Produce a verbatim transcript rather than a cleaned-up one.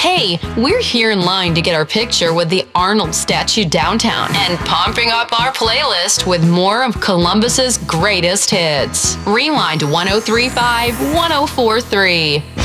Hey, we're here in line to get our picture with the Arnold statue downtown and pumping up our playlist with more of Columbus's greatest hits. Rewind one oh three point five, one oh four point three.